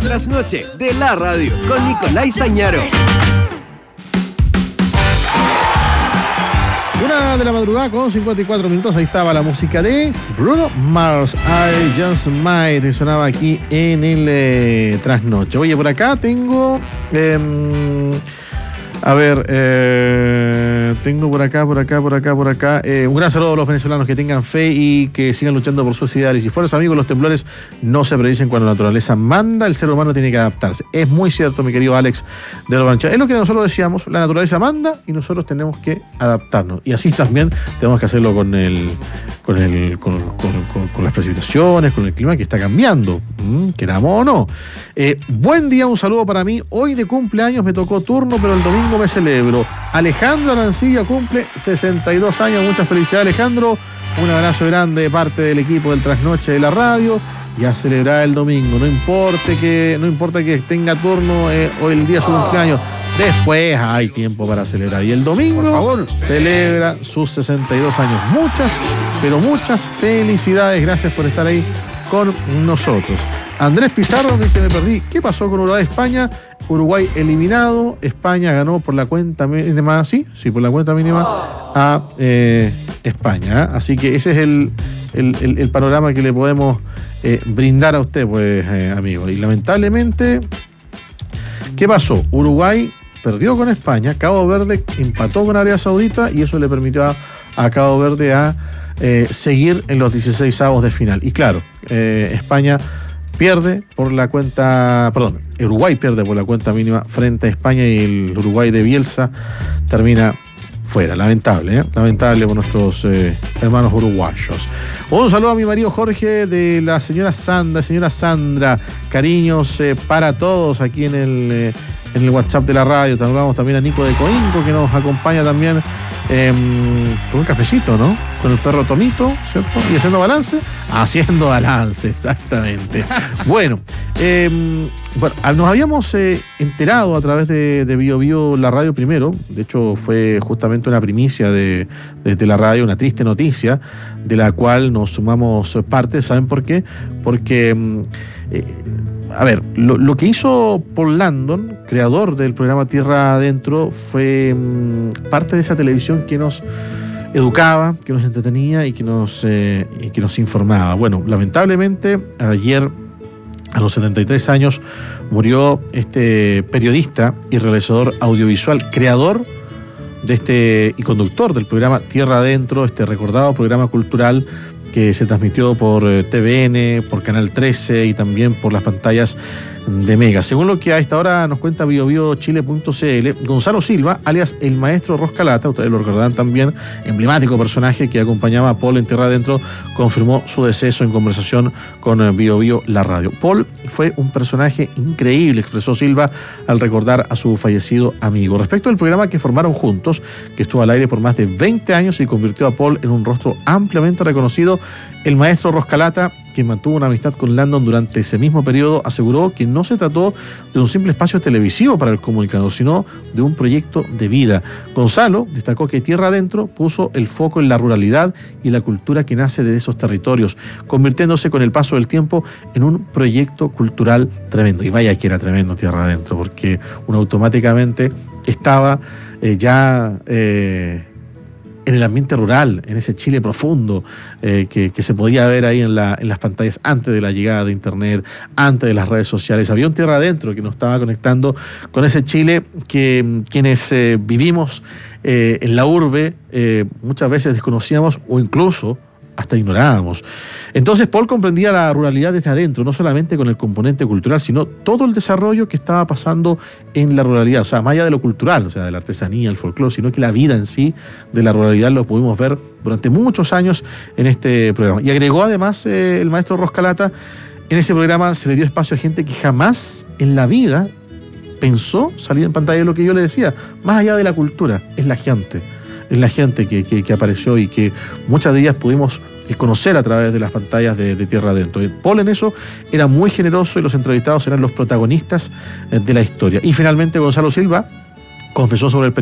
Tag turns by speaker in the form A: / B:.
A: trasnoche de la radio con Nicolás Stañaro.
B: 1 de la madrugada con 54 minutos. Ahí estaba la música de Bruno Mars, I Just Might, sonaba aquí en el trasnoche. Oye, por acá tengo tengo por acá un gran saludo a los venezolanos, que tengan fe y que sigan luchando por sus ideales. Y fuerzas, amigos, los temblores no se predicen cuando la naturaleza manda, el ser humano tiene que adaptarse. Es muy cierto, mi querido Alex de la Bancha. Es lo que nosotros decíamos, la naturaleza manda y nosotros tenemos que adaptarnos. Y así también tenemos que hacerlo con las precipitaciones, con el clima que está cambiando, queramos o no. Buen día, un saludo para mí. Hoy de cumpleaños me tocó turno, pero el domingo me celebro. Alejandro Arancilla cumple 62 años. Muchas felicidades, Alejandro. Un abrazo grande de parte del equipo del Trasnoche de la radio. Y a celebrar el domingo. No importa que tenga turno hoy el día de su cumpleaños. Después hay tiempo para celebrar. Y el domingo celebra sus 62 años. Muchas felicidades. Gracias por estar ahí con nosotros. Andrés Pizarro me dice: me perdí. ¿Qué pasó con Uruguay-España? Uruguay eliminado. España ganó por la cuenta mínima. Sí, por la cuenta mínima a España. Así que ese es el panorama que le podemos brindar a usted, pues, amigo. Y lamentablemente, ¿qué pasó? Uruguay perdió con España. Cabo Verde empató con Arabia Saudita y eso le permitió a Cabo Verde a seguir en los 16avos de final. Y claro, Uruguay pierde por la cuenta mínima frente a España y el Uruguay de Bielsa termina fuera. Lamentable por nuestros hermanos uruguayos. Un saludo a mi marido Jorge de la señora Sandra. Cariños para todos aquí en el WhatsApp de la radio. Saludamos también a Nico de Coinco, que nos acompaña también con un cafecito, ¿no? Con el perro Tomito, ¿cierto? Y haciendo balance. Haciendo balance, exactamente. Bueno, nos habíamos enterado a través de Bio Bio la radio primero. De hecho, fue justamente una primicia de la radio, una triste noticia, de la cual nos sumamos parte. ¿Saben por qué? Porque lo que hizo Paul Landon, creador del programa Tierra Adentro, fue parte de esa televisión que nos educaba, que nos entretenía y que nos informaba. Bueno, lamentablemente, ayer, a los 73 años, murió este periodista y realizador audiovisual, creador de y conductor del programa Tierra Adentro, este recordado programa cultural que se transmitió por TVN, por Canal 13 y también por las pantallas de Mega. Según lo que a esta hora nos cuenta biobiochile.cl, Gonzalo Silva, alias el maestro Roscalata, ustedes lo recordarán también, emblemático personaje que acompañaba a Paul en Tierra Adentro, confirmó su deceso en conversación con Bio Bio la radio. Paul fue un personaje increíble, expresó Silva al recordar a su fallecido amigo. Respecto al programa que formaron juntos, que estuvo al aire por más de 20 años y convirtió a Paul en un rostro ampliamente reconocido, el maestro Roscalata, que mantuvo una amistad con Landon durante ese mismo periodo, aseguró que no se trató de un simple espacio televisivo para el comunicador, sino de un proyecto de vida. Gonzalo destacó que Tierra Adentro puso el foco en la ruralidad y la cultura que nace de esos territorios, convirtiéndose con el paso del tiempo en un proyecto cultural tremendo. Y vaya que era tremendo Tierra Adentro, porque uno automáticamente estaba en el ambiente rural, en ese Chile profundo que se podía ver ahí en las pantallas antes de la llegada de Internet, antes de las redes sociales. Había un Tierra Adentro que nos estaba conectando con ese Chile que quienes vivimos en la urbe muchas veces desconocíamos o incluso hasta ignorábamos. Entonces Paul comprendía la ruralidad desde adentro, no solamente con el componente cultural, sino todo el desarrollo que estaba pasando en la ruralidad, o sea, más allá de lo cultural, o sea, de la artesanía, el folclore, sino que la vida en sí de la ruralidad lo pudimos ver durante muchos años en este programa. Y agregó además el maestro Roscalata, en ese programa se le dio espacio a gente que jamás en la vida pensó salir en pantalla. Lo que yo le decía, más allá de la cultura, es la gente que apareció y que muchas de ellas pudimos conocer a través de las pantallas de Tierra Adentro. Paul en eso era muy generoso y los entrevistados eran los protagonistas de la historia. Y finalmente Gonzalo Silva confesó sobre el